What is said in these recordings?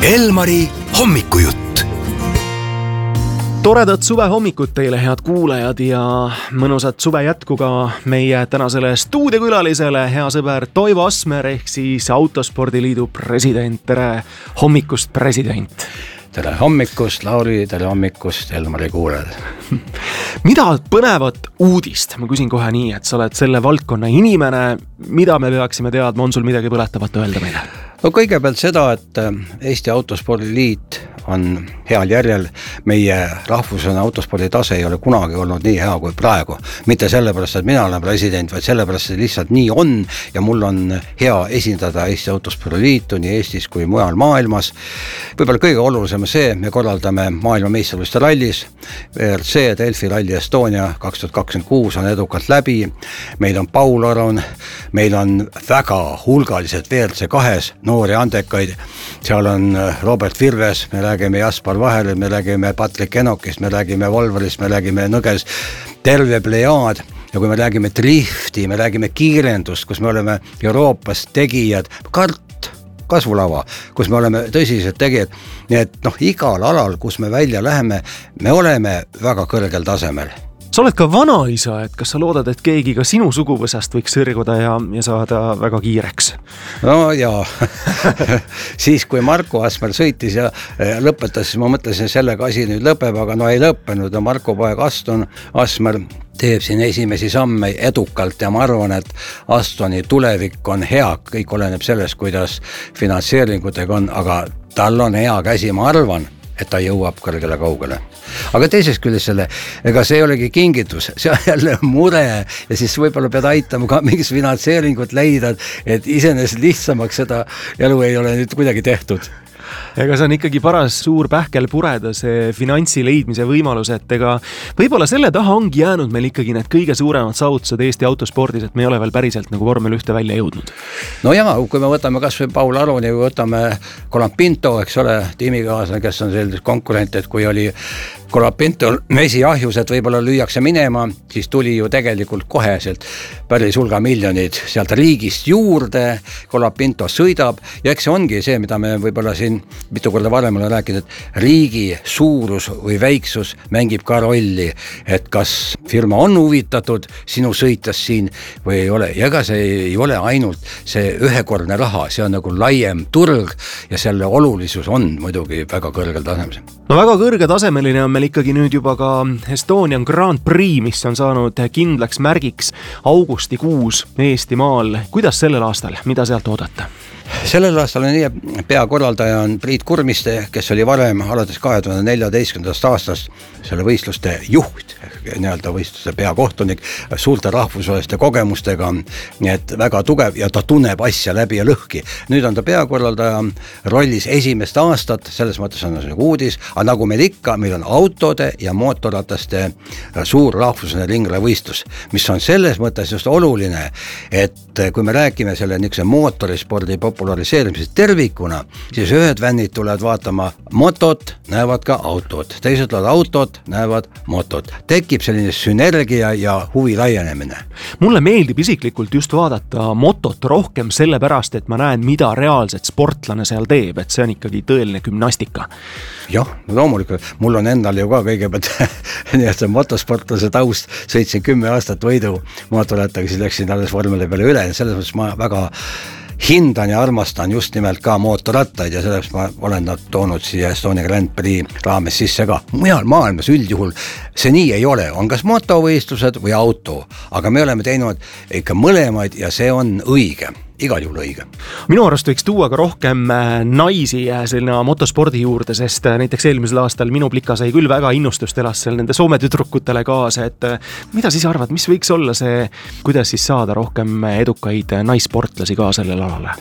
Elmari hommikujutt. Toredat suve hommikut teile, head kuulajad, ja mõnusat suve jätku ka meie tänasele stuudiokülalisele, hea sõber Toivo Asmer ehk siis Autospordiliidu president. Tere hommikust, president! Tere hommikust, Lauri, tere hommikust, Elmari kuulajad. Mida põnevat uudist? Ma küsin kohe nii, et sa oled selle valdkonna inimene. Mida me peaksime teadma? On sul midagi põletavat öelda meile? No kõigepealt seda, et Eesti Autospordiliit on heal järjel. Meie rahvusena autospordi tase ei ole kunagi olnud nii hea kui praegu. Mitte sellepärast, et mina olen president, vaid sellepärast, et lihtsalt nii on ja mul on hea esindada Eesti Autospordiliitu nii Eestis kui mujal maailmas. Võib-olla kõige olulisem see, me korraldame maailmameistrivõistluste rallis. WRC Delfi Rally Estonia 2026 on edukalt läbi. Meil on Paul Aron, meil on väga hulgalised WRC 2 noori andekaid. Seal on Robert Virves, me räägime Jaspar Vaheril, me räägime Patrick Enokist, me räägime Volverist, me räägime Nõges, terve plejaad. Ja kui me räägime drifti, me räägime kiirendust, kus me oleme Euroopas tegijad, kasvulava, kus me oleme tõsised tegijad. Nii et igal alal, kus me välja läheme, me oleme väga kõrgel tasemel. Sa oled ka vanaisa, et kas sa loodad, et keegi ka sinu suguvõsast võiks sõrguda ja saada väga kiireks? No jaa, siis kui Marko Asmer sõitis ja lõpetas, siis ma mõtlesin, sellega asi nüüd lõpeb, aga ei lõppenud. Marko poeg Asmer teeb siin esimesi samme edukalt ja ma arvan, et Astoni tulevik on hea. Kõik oleneb sellest, kuidas finantseeringutega on, aga tal on hea käsi, ma arvan, et ta jõuab kõrgele kaugele. Aga teisest küljest ega see ei olegi kingitus, see on jälle mure ja siis võib-olla pead aitama ka mingis finantseeringut leida, et iseenesest lihtsamaks seda elu ei ole nüüd kuidagi tehtud. Ega see on ikkagi paras suur pähkel pureda, see finantsi leidmise võimalus, et ega võib-olla selle taha ongi jäänud meil ikkagi need kõige suuremad saavutused Eesti autospordis, et me ei ole veel päriselt nagu vormel 1 välja jõudnud. No jaa, kui me võtame kas või Paul Aroni või võtame Colapinto, eks ole, tiimikaaslane, kes on sellised konkurent, et kui oli Colapinto mesiahjus, et võib-olla lüüakse minema, siis tuli ju tegelikult koheselt päris hulga miljonid sealt riigist juurde, Colapinto sõidab ja eks see ongi see, mida me võib-olla siin mitu korda varem olen rääkinud, et riigi suurus või väiksus mängib ka rolli, et kas firma on huvitatud sinu sõitas siin või ei ole. Ja ega see ei ole ainult see ühekordne raha, see on nagu laiem turg ja selle olulisus on muidugi väga kõrgel tasemel. No väga kõrge tasemeline on meil ikkagi nüüd juba ka Estonian Grand Prix, mis on saanud kindlaks märgiks augustikuus Eestimaal. Kuidas sellel aastal, mida sealt oodata? Sellel aastal on nii, peakorraldaja on Priit Kurmiste, kes oli varem alates 2014. aastast selle võistluste juht, nii-öelda võistluste peakohtunik, suurte rahvusvaheliste kogemustega, nii et väga tugev ja ta tunneb asja läbi ja lõhki. Nüüd on ta peakorraldaja rollis esimest aastat, selles mõttes on see uudis, aga nagu meil ikka, meil on autode ja mootorrataste suur rahvusvaheline ringravõistlus, mis on selles mõttes just oluline, et kui me räägime selle niisuguse mootorispordi populariseerimisest tervikuna, siis ühed vännid tulevad vaatama motot, näevad ka autot, teised tulevad autot, näevad motot. Tekib selline sünergia ja huvi laienemine. Mulle meeldib isiklikult just vaadata motot rohkem sellepärast, et ma näen, mida reaalselt sportlane seal teeb, et see on ikkagi tõeline gümnastika. Jah, loomulikult. Mul on endal ju ka kõigepealt nii et see motosportlase taust, sõitsin 10 aastat võidu mootorrattaga, siis läksin alles vormele peale üle ja selles mõttes ma väga hindan ja armastan just nimelt ka mootorrattaid ja selleks ma olen nad toonud siia Estonia Grand Prix raames sisse ka. Mujal maailmas üldjuhul see nii ei ole, on kas motovõistlused või auto, aga me oleme teinud ikka mõlemaid ja see on õige. Igal juhul õige. Minu arust võiks tuua ka rohkem naisi selline motospordi juurde, sest näiteks eelmisel aastal minu plika sai küll väga innustust elas seal nende Soome tüdrukutele kaasa, et mida siis arvad, mis võiks olla see, kuidas siis saada rohkem edukaid naissportlasi ka sellel alale?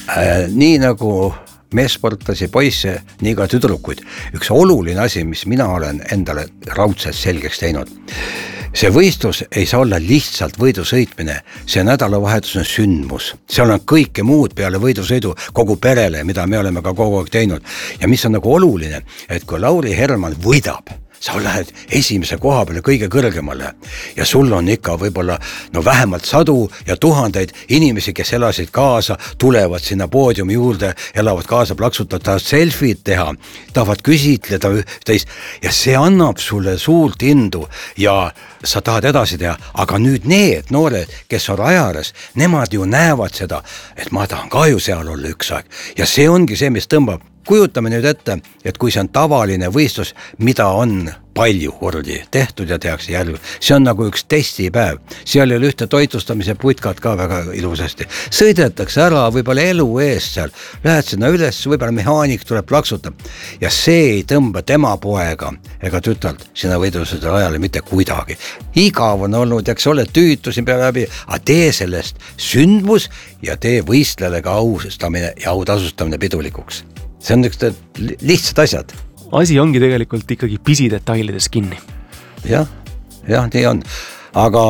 Nii nagu meessportlasi, poisse, nii ka tüdrukuid. Üks oluline asi, mis mina olen endale raudselt selgeks teinud. See võistlus ei saa olla lihtsalt võidu sõitmine, see nädalavahetus on sündmus. Seal on kõike muud peale võidusõidu kogu perele, mida me oleme ka kogu aeg teinud. Ja mis on nagu oluline, et kui Lauri Herman võidab, sa lähed esimese koha peale kõige kõrgemale ja sul on ikka võib-olla vähemalt 100 ja 1000 inimesi, kes elasid kaasa, tulevad sinna poodiumi juurde, elavad kaasa, plaksutavad, tahavad selfie'd teha, tahavad küsitleda üht-teist ja see annab sulle suurt indu ja sa tahad edasi teha, aga nüüd need noored, kes on raja ääres, nemad ju näevad seda, et ma tahan ka ju seal olla üks aeg ja see ongi see, mis tõmbab. Kujutame nüüd ette, et kui see on tavaline võistlus, mida on palju kordi tehtud ja tehakse jälgu, see on nagu üks testipäev, seal ei ole ühte toitlustamise putkad ka väga ilusasti, sõidetakse ära võib-olla elu eest seal, lähed sinna üles, võib-olla mehaanik tuleb plaksutab ja see ei tõmba tema poega ega tütalt sinna võidlusele ajale mitte kuidagi. Igav on olnud, eks ole, tüütusin peale läbi, aga tee sellest sündmus ja tee võistlejale ka austamine ja autasustamine pidulikuks. See on üks lihtsad asjad. Asi ongi tegelikult ikkagi pisidetailides kinni. Jah, nii on. Aga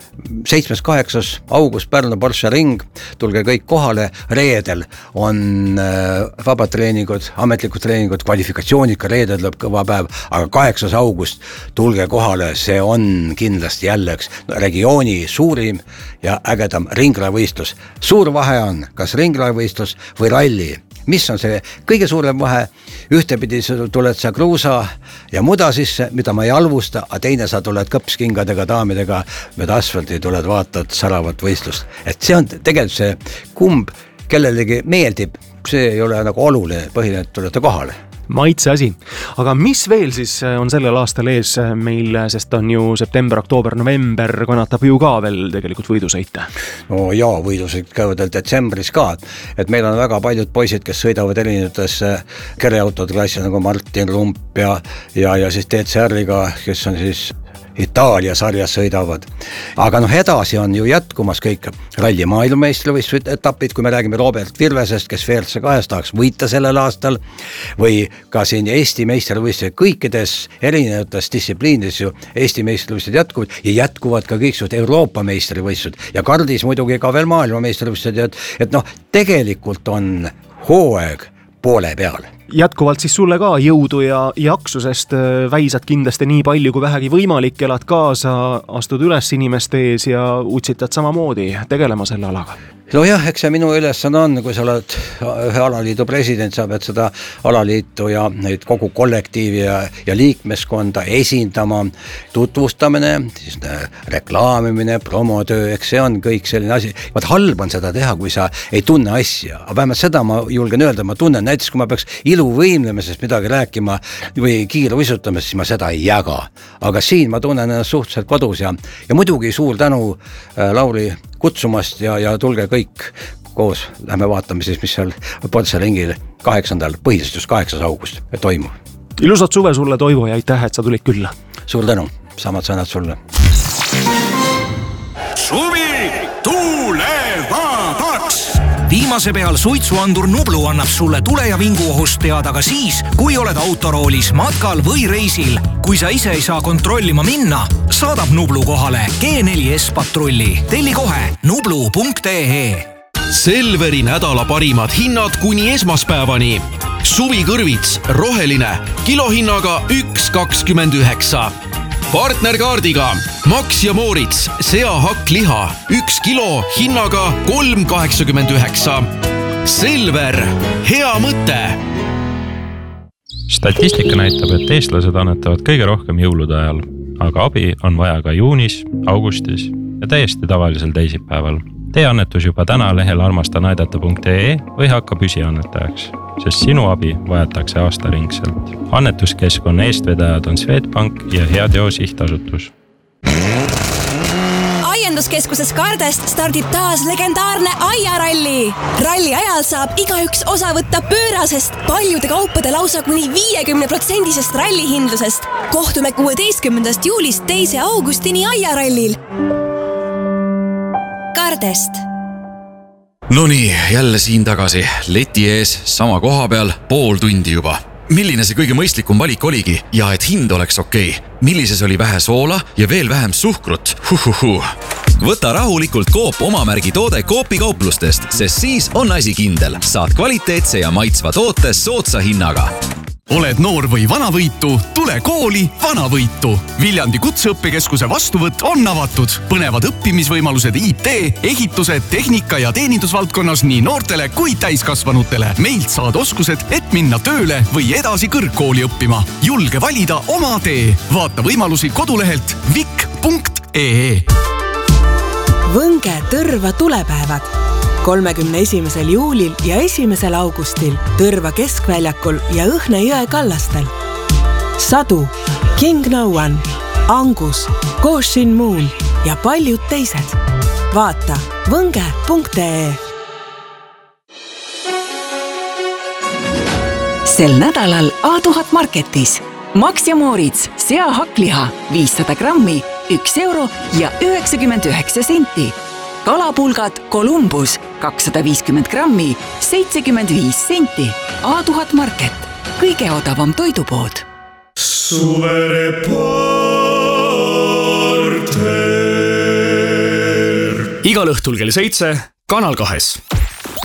7.8. august Pärnu Porsche ring, tulge kõik kohale, reedel on vabad treeningud, ametlikud treeningud, kvalifikatsioonid, ka reedel tuleb kõva päev, aga 8. august tulge kohale, see on kindlasti jälle regiooni suurim ja ägedam ringlaevõistlus. Suur vahe on, kas ringlaevõistlus või ralli. Mis on see kõige suurem vahe? Ühtepidi tuled sa kruusa ja muda sisse, mida ma ei alvusta, aga teine sa tuled kõpskingadega, daamidega, mida asfalti tuled, vaatad säravat võistlust. Et see on tegelikult see kumb, kellelegi meeldib, see ei ole nagu oluline, põhiline, et tulete kohale. Maitse asi. Aga mis veel siis on sellel aastal ees meil, sest on ju september, oktoober, november, kannatab ju ka veel tegelikult võidusõite? No jaa, võidusõit käivad detsembris ka, et meil on väga paljud poisid, kes sõidavad erinevates kereautode klassi nagu Martin Rump ja siis DCR-iga, kes on siis Itaalia sarjas sõidavad. Aga edasi on ju jätkumas kõik ralli maailmameistrivõistlused etapid, kui me räägime Robert Virvesest, kes VRC2 tahaks võita sellel aastal, või ka siin Eesti meistrivõistlused kõikides erinevates distsipliinides ju Eesti meistrivõistlused jätkuvad ka kõiksugused Euroopa meistrivõistlused ja kardis muidugi ka veel maailma meistrivõistlused, et tegelikult on hooaeg poole peal. Jätkuvalt siis sulle ka jõudu ja jaksu, sest väisad kindlasti nii palju kui vähegi võimalik, elad kaasa, astud üles inimeste ees ja utsitad samamoodi tegelema selle alaga. No jah, eks see minu ülesanne on, kui sa oled ühe alaliidu president, sa pead seda alaliitu ja neid kogu kollektiivi ja liikmeskonda esindama, tutvustamine, siis reklaamimine, promotöö, eks see on kõik selline asi. Vaat halb on seda teha, kui sa ei tunne asja, aga vähemalt seda ma julgen öelda, ma tunnen, näiteks kui ma peaks iluvõimlemisest midagi rääkima või kiirvisutamist, siis ma seda ei jaga. Aga siin ma tunnen ennast suhteliselt kodus ja muidugi suur tänu Lauri kutsumast ja tulge kõik koos. Lähme vaatame siis, mis seal Porsche ringil 8. põhiliselt just 8. august toimub. Ilusat suve sulle, Toivo, ja aitäh, et sa tulid külla. Suur tänu, samad sõnad sulle. Suvi tuulevabaks! Viimase peal suitsuandur Nublu annab sulle tule- ja vinguohust teada ka siis, kui oled autoroolis, matkal või reisil. Kui sa ise ei saa kontrollima minna, saadab Nublu kohale G4S patrulli. Telli kohe nublu.ee. Selveri nädala parimad hinnad kuni esmaspäevani. Suvikõrvits, roheline, kilohinnaga 1,29. Partnerkaardiga Max ja Moritz, seahakk-liha, 1 kilo hinnaga 3,89. Selver, hea mõte! Statistika näitab, et eestlased annetavad kõige rohkem jõulude ajal, aga abi on vaja ka juunis, augustis ja täiesti tavalisel teisipäeval. Tee annetus juba täna lehel armastanaidata.ee või hakka püsiannetajaks, sest sinu abi vajatakse aastaringselt. Annetuskeskkonna eestvedajad on Swedbank ja Heateo sihtasutus. Aianduskeskuses Kardest stardib taas legendaarne aiaralli. Ralli ajal saab igaüks osa võtta pöörasest, paljude kaupade lausa kuni 50% rallihindlusest. Kohtume 16. juulist 2. augustini aiarallil. Kardest. Nonii, jälle siin tagasi, leti ees, sama koha peal, pool tundi juba. Milline see kõige mõistlikum valik oligi ja et hind oleks okei? Millises oli vähe soola ja veel vähem suhkrut? Võta rahulikult Coop omamärgi toode Coopi kauplustest, sest siis on asi kindel. Saad kvaliteetse ja maitsva toote soodsa hinnaga. oled noor või vanavõitu, tule kooli Vanavõitu. Viljandi kutseõppekeskuse vastuvõtt on avatud. Põnevad õppimisvõimalused IT, ehituse, tehnika ja teenindusvaldkonnas nii noortele kui täiskasvanutele. Meilt saad oskused, et minna tööle või edasi kõrgkooli õppima. Julge valida oma tee. Vaata võimalusi kodulehelt vik.ee. Võnge Tõrva tulepäevad 31. juulil ja 1. augustil Tõrva keskväljakul ja Õhne jõe kallastel. Sadu, King No One, Angus, Goshin Moon ja paljud teised. Vaata võnge.ee. Sel nädalal A1000 Marketis Max ja Moritz seahakliha 500 grammi 1 euro ja 99 senti. Kalapulgad Columbus 250 grammi 75 senti. A1000 Market, kõige odavam toidupood. Suvereporter. Igal õhtul kell 7 Kanal 2.